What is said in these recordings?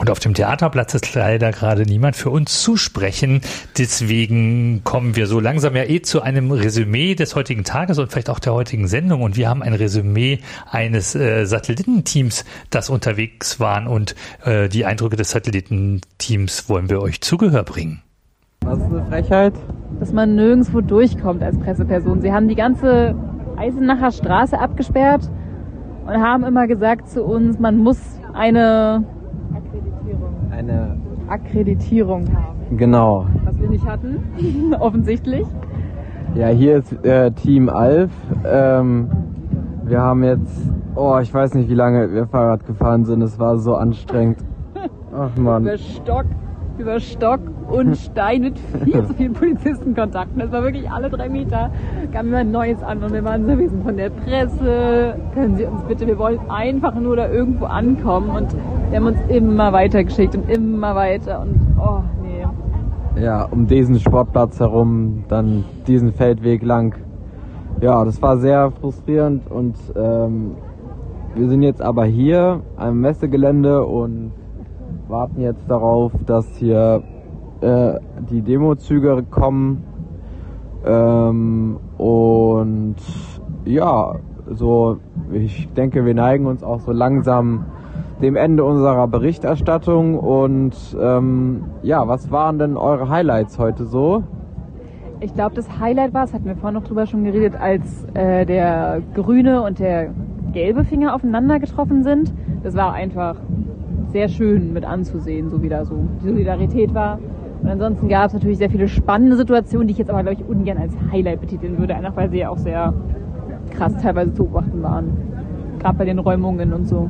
Und auf dem Theaterplatz ist leider gerade niemand für uns zu sprechen. Deswegen kommen wir so langsam ja zu einem Resümee des heutigen Tages und vielleicht auch der heutigen Sendung. Und wir haben ein Resümee eines Satellitenteams, das unterwegs waren. Und die Eindrücke des Satellitenteams wollen wir euch zu Gehör bringen. Was ist eine Frechheit? Dass man nirgendwo durchkommt als Presseperson. Sie haben die ganze Eisenacher Straße abgesperrt und haben immer gesagt zu uns, man muss eine Akkreditierung haben. Genau. Was wir nicht hatten, offensichtlich. Ja, hier ist Team Alf. Wir haben jetzt, ich weiß nicht, wie lange wir Fahrrad gefahren sind. Es war so anstrengend. Ach Mann. Über Stock und Stein mit viel zu vielen Polizistenkontakten. Das war wirklich alle 3 Meter, kam immer Neues an und wir waren so, wir sind von der Presse, können Sie uns bitte, wir wollen einfach nur da irgendwo ankommen und wir haben uns immer weiter geschickt und immer weiter und nee. Ja, um diesen Sportplatz herum, dann diesen Feldweg lang. Ja, das war sehr frustrierend und wir sind jetzt aber hier am Messegelände und warten jetzt darauf, dass hier die Demozüge kommen und ja, so ich denke, wir neigen uns auch so langsam dem Ende unserer Berichterstattung und was waren denn eure Highlights heute so? Ich glaube, das Highlight war, das hatten wir vorhin noch drüber schon geredet, als der grüne und der gelbe Finger aufeinander getroffen sind. Das war einfach sehr schön mit anzusehen, so wie da so die Solidarität war. Und ansonsten gab es natürlich sehr viele spannende Situationen, die ich jetzt aber, glaube ich, ungern als Highlight betiteln würde, einfach weil sie ja auch sehr krass teilweise zu beobachten waren. Gerade bei den Räumungen und so.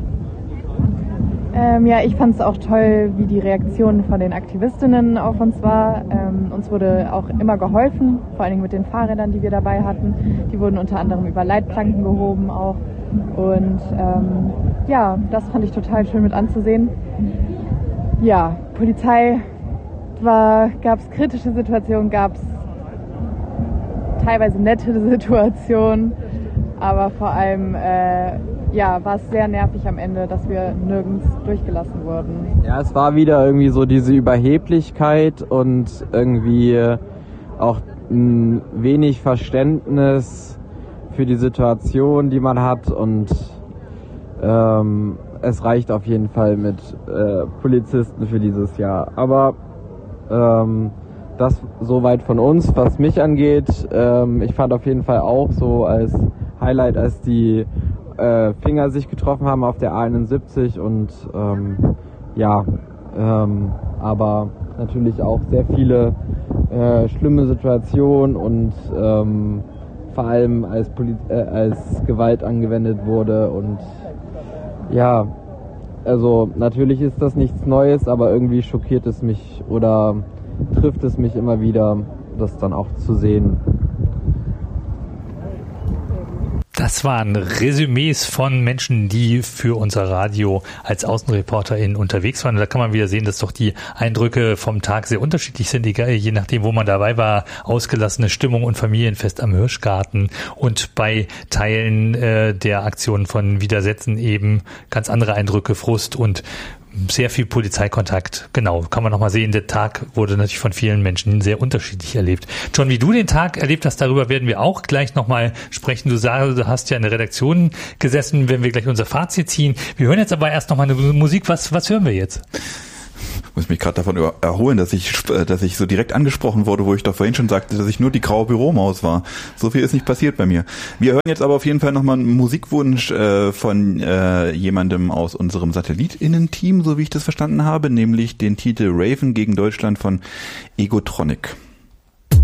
Ich fand es auch toll, wie die Reaktion von den Aktivistinnen auf uns war. Uns wurde auch immer geholfen, vor allen Dingen mit den Fahrrädern, die wir dabei hatten. Die wurden unter anderem über Leitplanken gehoben auch. Und das fand ich total schön mit anzusehen. Ja, Polizei gab es kritische Situationen, gab es teilweise nette Situationen, aber vor allem war es sehr nervig am Ende, dass wir nirgends durchgelassen wurden. Ja, es war wieder irgendwie so diese Überheblichkeit und irgendwie auch ein wenig Verständnis für die Situation, die man hat und es reicht auf jeden Fall mit Polizisten für dieses Jahr. Aber das soweit von uns, was mich angeht. Ich fand auf jeden Fall auch so als Highlight, als die Finger sich getroffen haben auf der A71 und aber natürlich auch sehr viele schlimme Situationen und vor allem als Gewalt angewendet wurde und ja, also natürlich ist das nichts Neues, aber irgendwie schockiert es mich oder trifft es mich immer wieder, das dann auch zu sehen. Das waren Resümees von Menschen, die für unser Radio als AußenreporterInnen unterwegs waren. Und da kann man wieder sehen, dass doch die Eindrücke vom Tag sehr unterschiedlich sind, je nachdem, wo man dabei war. Ausgelassene Stimmung und Familienfest am Hirschgarten und bei Teilen der Aktionen von Widersetzen eben ganz andere Eindrücke, Frust und sehr viel Polizeikontakt. Genau, kann man nochmal sehen, der Tag wurde natürlich von vielen Menschen sehr unterschiedlich erlebt. John, wie du den Tag erlebt hast, darüber werden wir auch gleich nochmal sprechen. Du sagst, du hast ja in der Redaktion gesessen, wenn wir gleich unser Fazit ziehen. Wir hören jetzt aber erst nochmal eine Musik. Was hören wir jetzt? Ich muss mich gerade davon erholen, dass ich so direkt angesprochen wurde, wo ich doch vorhin schon sagte, dass ich nur die graue Büromaus war. So viel ist nicht passiert bei mir. Wir hören jetzt aber auf jeden Fall nochmal einen Musikwunsch von jemandem aus unserem SatellitInnen-Team, so wie ich das verstanden habe, nämlich den Titel Raven gegen Deutschland von Egotronic.